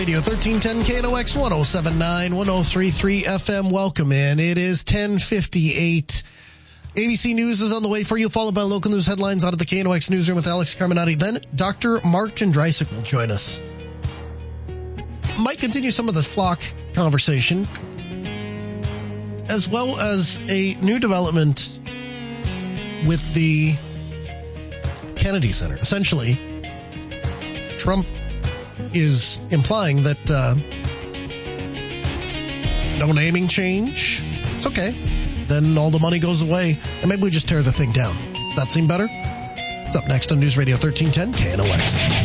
Radio 1310 KNOX 1079 1033 FM. Welcome in. It is 10:58. ABC News is on the way for you, followed by local news headlines out of the KNOX newsroom with Alex Carminati. Then Dr. Mark Jędrysik will join us. Might continue some of the flock conversation, as well as a new development with the Kennedy Center. Essentially, Trump is implying that no naming change, it's okay. Then all the money goes away, and maybe we just tear the thing down. Does that seem better? It's up next on News Radio 1310 KNOX.